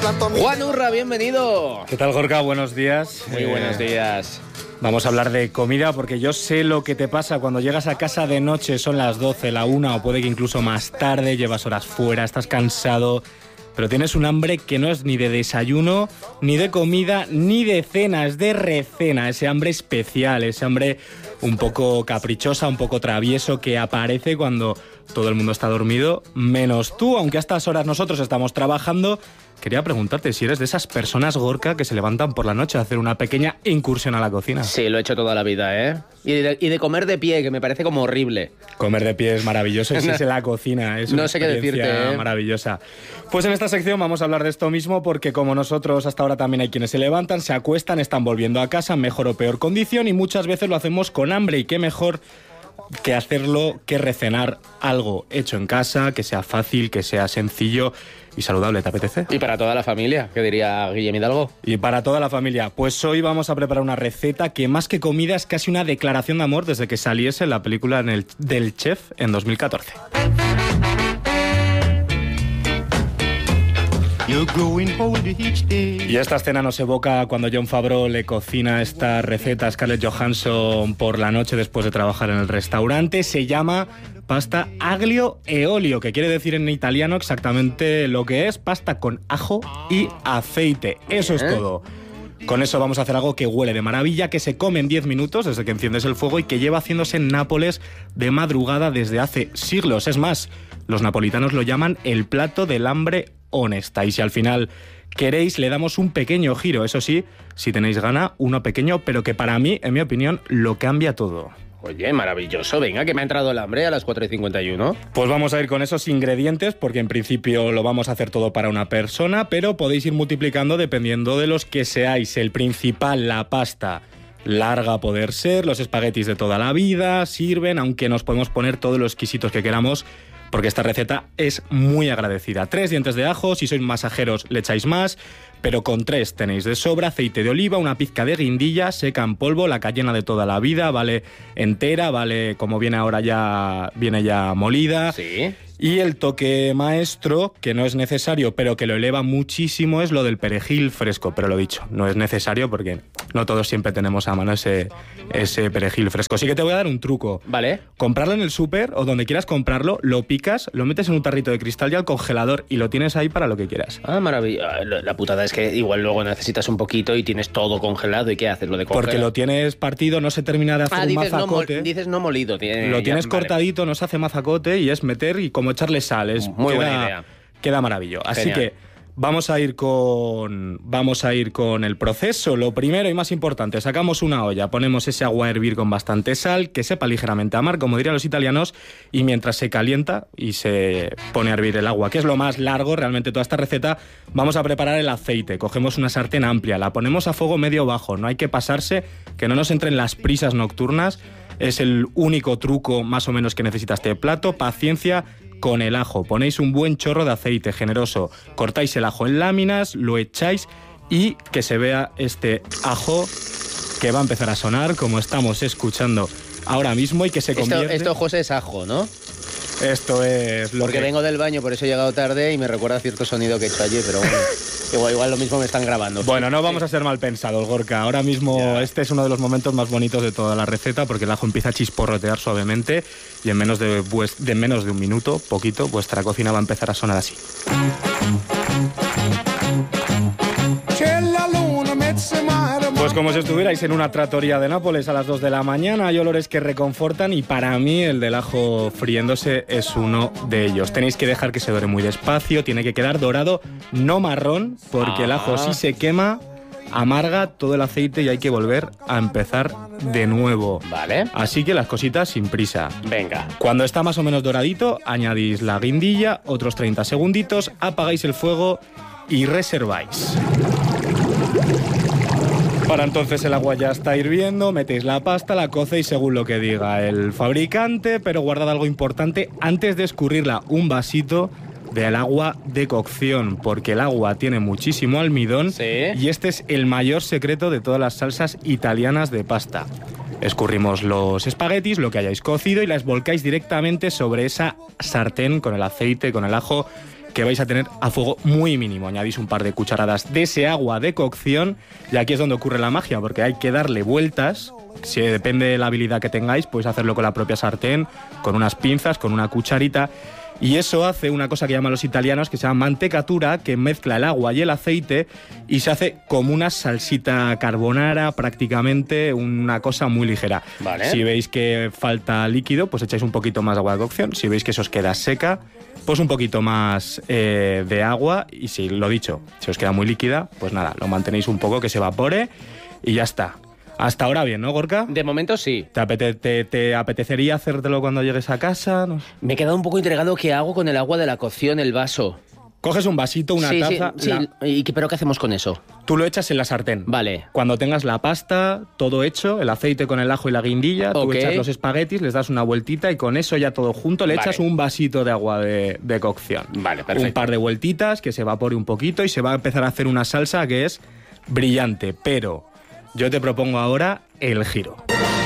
Juan Urra, bienvenido. ¿Qué tal, Gorka? Buenos días. Muy buenos días. Vamos a hablar de comida porque yo sé lo que te pasa cuando llegas a casa de noche, son las 12, la 1 o puede que incluso más tarde, llevas horas fuera, estás cansado, pero tienes un hambre que no es ni de desayuno, ni de comida, ni de cena, es de recena, ese hambre especial, ese hambre un poco caprichosa, un poco travieso que aparece cuando todo el mundo está dormido, menos tú, aunque a estas horas nosotros estamos trabajando. Quería preguntarte si eres de esas personas, Gorka, que se levantan por la noche a hacer una pequeña incursión a la cocina. Sí, lo he hecho toda la vida, ¿eh? Y de comer de pie, que me parece como horrible. Comer de pie es maravilloso, es en la cocina, es una experiencia maravillosa. Pues en esta sección vamos a hablar de esto mismo porque como nosotros hasta ahora también hay quienes se levantan, se acuestan, están volviendo a casa en mejor o peor condición y muchas veces lo hacemos con hambre y qué mejor que hacerlo que recenar algo hecho en casa, que sea fácil, que sea sencillo y saludable. ¿Te apetece? Y para toda la familia, ¿qué diría Guillem Hidalgo? Y para toda la familia. Pues hoy vamos a preparar una receta que más que comida es casi una declaración de amor desde que saliese la película del Chef en 2014. Y esta escena nos evoca cuando Jon Favreau le cocina esta receta a Scarlett Johansson por la noche después de trabajar en el restaurante. Se llama pasta aglio e olio, que quiere decir en italiano exactamente lo que es: pasta con ajo y aceite. Eso es todo. Con eso vamos a hacer algo que huele de maravilla, que se come en 10 minutos desde que enciendes el fuego y que lleva haciéndose en Nápoles de madrugada desde hace siglos. Es más, los napolitanos lo llaman el plato del hambre honesta. Y si al final queréis, le damos un pequeño giro. Eso sí, si tenéis gana, uno pequeño, pero que para mí, en mi opinión, lo cambia todo. Oye, maravilloso. Venga, que me ha entrado el hambre a las 4:51. Pues vamos a ir con esos ingredientes, porque en principio lo vamos a hacer todo para una persona, pero podéis ir multiplicando dependiendo de los que seáis. El principal, la pasta. Larga a poder ser, los espaguetis de toda la vida sirven, aunque nos podemos poner todos los exquisitos que queramos, porque esta receta es muy agradecida. 3 dientes de ajo, si sois masajeros le echáis más, pero con 3 tenéis de sobra. Aceite de oliva, una pizca de guindilla seca en polvo, la cayena de toda la vida, vale entera, vale como viene ahora viene ya molida. Sí. Y el toque maestro, que no es necesario, pero que lo eleva muchísimo, es lo del perejil fresco. Pero lo dicho, no es necesario porque no todos siempre tenemos a mano ese perejil fresco. Así que te voy a dar un truco. Vale. Comprarlo en el súper o donde quieras comprarlo, lo picas, lo metes en un tarrito de cristal y al congelador y lo tienes ahí para lo que quieras. Ah, maravilla. La putada es que igual luego necesitas un poquito y tienes todo congelado. ¿Y qué haces? Lo de congelar. Porque lo tienes partido, no se termina de hacer un mazacote. Dices no molido. Lo tienes cortadito, no se hace mazacote y es meter y como echarle sal. Muy buena idea. Queda maravilloso. Así Genial. que vamos a ir con el proceso. Lo primero y más importante, sacamos una olla, ponemos ese agua a hervir con bastante sal, que sepa ligeramente a mar, como dirían los italianos, y mientras se calienta y se pone a hervir el agua, que es lo más largo realmente toda esta receta, vamos a preparar el aceite. Cogemos una sartén amplia, la ponemos a fuego medio bajo, no hay que pasarse, que no nos entren las prisas nocturnas. Es el único truco más o menos que necesita este plato. Paciencia con el ajo. Ponéis un buen chorro de aceite generoso. Cortáis el ajo en láminas, lo echáis y que se vea este ajo que va a empezar a sonar como estamos escuchando ahora mismo y que se convierte... Esto, José, es ajo, ¿no? Esto es lo Porque vengo del baño, por eso he llegado tarde y me recuerda cierto sonido que he hecho allí, pero bueno, igual lo mismo me están grabando. Bueno, no vamos a ser mal pensados, Gorka. Ahora mismo Este es uno de los momentos más bonitos de toda la receta porque el ajo empieza a chisporrotear suavemente y en menos de un minuto, poquito, vuestra cocina va a empezar a sonar así. Pues como si estuvierais en una trattoria de Nápoles a las 2 de la mañana, hay olores que reconfortan y para mí el del ajo friéndose es uno de ellos. Tenéis que dejar que se dore muy despacio, tiene que quedar dorado, no marrón, porque el ajo si se quema, amarga todo el aceite y hay que volver a empezar de nuevo. Vale. Así que las cositas sin prisa. Venga. Cuando está más o menos doradito, añadís la guindilla, otros 30 segunditos, apagáis el fuego y reserváis. Para entonces el agua ya está hirviendo, metéis la pasta, la cocéis según lo que diga el fabricante, pero guardad algo importante antes de escurrirla, un vasito del agua de cocción, porque el agua tiene muchísimo almidón. ¿Sí? Y este es el mayor secreto de todas las salsas italianas de pasta. Escurrimos los espaguetis, lo que hayáis cocido, y las volcáis directamente sobre esa sartén con el aceite, con el ajo que vais a tener a fuego muy mínimo. Añadís un par de cucharadas de ese agua de cocción y aquí es donde ocurre la magia, porque hay que darle vueltas. Si depende de la habilidad que tengáis, podéis hacerlo con la propia sartén, con unas pinzas, con una cucharita. Y eso hace una cosa que llaman los italianos, que se llama mantecatura, que mezcla el agua y el aceite y se hace como una salsita carbonara, prácticamente una cosa muy ligera. Vale. Si veis que falta líquido, pues echáis un poquito más de agua de cocción. Si veis que se os queda seca, pues un poquito más de agua. Y si, lo dicho, si os queda muy líquida, pues nada, lo mantenéis un poco que se evapore y ya está. Hasta ahora bien, ¿no, Gorka? De momento sí. ¿Te apetecería hacértelo cuando llegues a casa? No. Me he quedado un poco intrigado qué hago con el agua de la cocción, el vaso. Coges un vasito, una taza... Sí. ¿Pero qué hacemos con eso? Tú lo echas en la sartén. Vale. Cuando tengas la pasta, todo hecho, el aceite con el ajo y la guindilla, tú echas los espaguetis, les das una vueltita y con eso ya todo junto le echas un vasito de agua de cocción. Vale, perfecto. Un par de vueltitas, que se evapore un poquito y se va a empezar a hacer una salsa que es brillante, pero yo te propongo ahora el giro.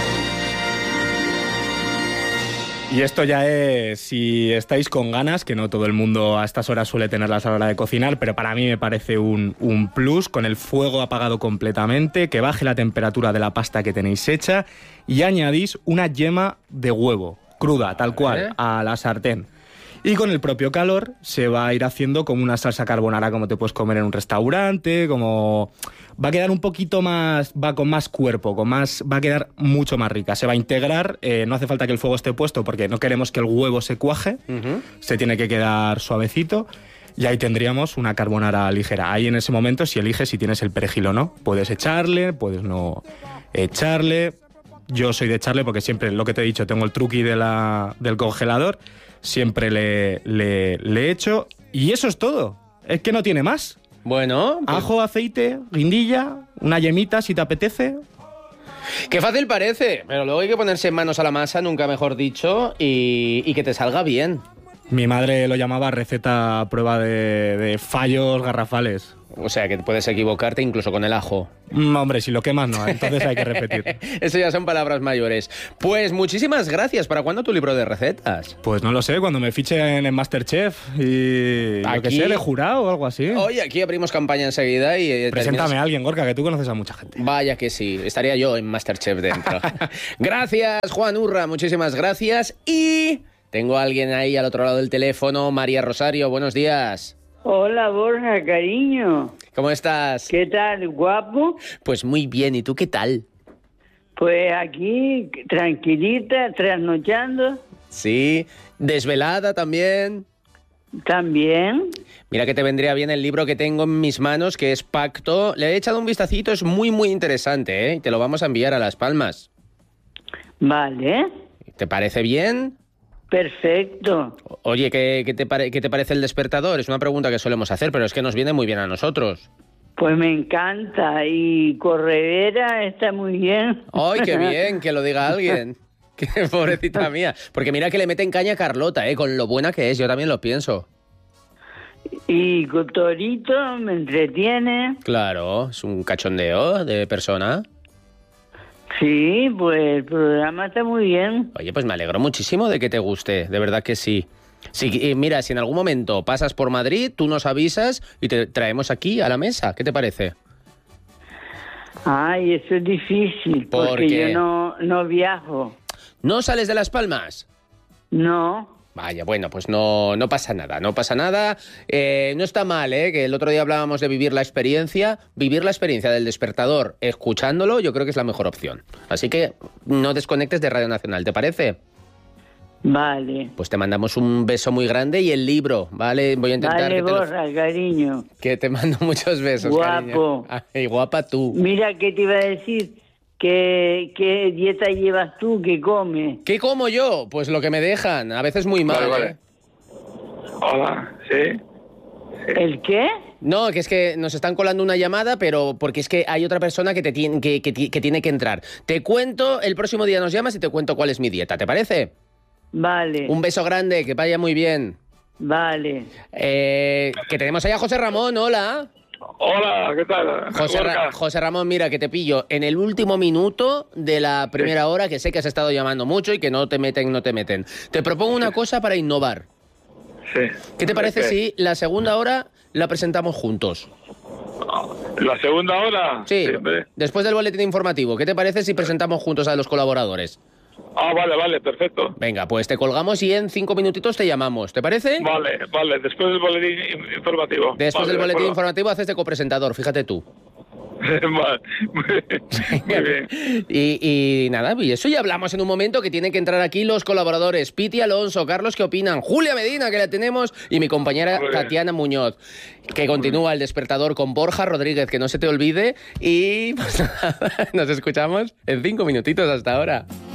Y esto ya es, si estáis con ganas, que no todo el mundo a estas horas suele tenerlas a la hora de cocinar, pero para mí me parece un plus, con el fuego apagado completamente, que baje la temperatura de la pasta que tenéis hecha y añadís una yema de huevo, cruda, tal cual, a la sartén. Y con el propio calor se va a ir haciendo como una salsa carbonara como te puedes comer en un restaurante, como... Va a quedar un poquito más, va con más cuerpo, va a quedar mucho más rica. Se va a integrar, no hace falta que el fuego esté puesto porque no queremos que el huevo se cuaje, se tiene que quedar suavecito y ahí tendríamos una carbonara ligera. Ahí en ese momento, si eliges si tienes el perejil o no, puedes echarle, puedes no echarle. Yo soy de echarle porque siempre, lo que te he dicho, tengo el truqui del congelador, siempre le echo y eso es todo. Es que no tiene más. Bueno, pues... Ajo, aceite, guindilla, una yemita si te apetece. Qué fácil parece, pero luego hay que ponerse manos a la masa, nunca mejor dicho, y que te salga bien. Mi madre lo llamaba receta a prueba de fallos garrafales. O sea, que puedes equivocarte incluso con el ajo. Hombre, si lo quemas no, entonces hay que repetir. Eso ya son palabras mayores. Pues muchísimas gracias. ¿Para cuándo tu libro de recetas? Pues no lo sé, cuando me fichen en MasterChef y yo que sé, de jurado o algo así. Oye, aquí abrimos campaña enseguida y... Preséntame a alguien, Gorka, que tú conoces a mucha gente. Vaya que sí, estaría yo en MasterChef dentro. Gracias, Juan Urra, muchísimas gracias. Y tengo a alguien ahí al otro lado del teléfono, María Rosario, buenos días. Hola, Borja, cariño. ¿Cómo estás? ¿Qué tal, guapo? Pues muy bien, ¿y tú qué tal? Pues aquí, tranquilita, trasnochando. Sí, desvelada también. También. Mira que te vendría bien el libro que tengo en mis manos, que es Pacto. Le he echado un vistacito, es muy, muy interesante, ¿eh? Y te lo vamos a enviar a Las Palmas. Vale. ¿Te parece bien? Perfecto. Oye, ¿qué te parece El Despertador? Es una pregunta que solemos hacer, pero es que nos viene muy bien a nosotros. Pues me encanta. Y Corredera está muy bien. ¡Ay, qué bien! Que lo diga alguien. ¡Qué pobrecita mía! Porque mira que le meten caña a Carlota, con lo buena que es. Yo también lo pienso. Y con Torito me entretiene. Claro, es un cachondeo de persona. Sí, pues el programa está muy bien. Oye, pues me alegro muchísimo de que te guste, de verdad que sí. Sí, mira, si en algún momento pasas por Madrid, tú nos avisas y te traemos aquí a la mesa. ¿Qué te parece? Ay, eso es difícil, ¿Por porque qué? yo no viajo. ¿No sales de Las Palmas? No. Vaya, bueno, pues no pasa nada, no pasa nada. No está mal, que el otro día hablábamos de vivir la experiencia. Vivir la experiencia del Despertador escuchándolo, yo creo que es la mejor opción. Así que no desconectes de Radio Nacional, ¿te parece? Vale. Pues te mandamos un beso muy grande y el libro, ¿vale? Voy a intentar Vale, que Borja, cariño. que te mando muchos besos, Guapo. cariño. Ay, guapa tú. Mira, ¿qué te iba a decir? ¿Qué dieta llevas tú? ¿Qué comes? ¿Qué como yo? Pues lo que me dejan, a veces muy mal. Vale. Hola, sí. ¿El qué? No, que es que nos están colando una llamada, pero porque es que hay otra persona que tiene que entrar. Te cuento, el próximo día nos llamas y te cuento cuál es mi dieta, ¿te parece? Vale. Un beso grande, que vaya muy bien. Vale. Que tenemos ahí a José Ramón, hola. Hola, ¿qué tal? José Ramón, mira, que te pillo en el último minuto de la primera hora, que sé que has estado llamando mucho y que no te meten. Te propongo una cosa para innovar. Sí. ¿Qué te parece si la segunda hora la presentamos juntos? ¿La segunda hora? Sí, hombre. después del boletín informativo. ¿Qué te parece si presentamos juntos a los colaboradores? Ah, vale, perfecto. Venga, pues te colgamos y en 5 minutitos te llamamos. ¿Te parece? Vale, después del boletín informativo. Después Vale, del de boletín acuerdo. informativo haces de copresentador, fíjate tú. Vale, muy bien. Y nada, y eso ya hablamos en un momento, que tienen que entrar aquí los colaboradores. Piti Alonso, Carlos, ¿qué opinan? Julia Medina, que la tenemos, y mi compañera Muy bien. Tatiana Muñoz, que continúa el despertador con Borja Rodríguez, que no se te olvide. Y pues nada, nos escuchamos en 5 minutitos hasta ahora.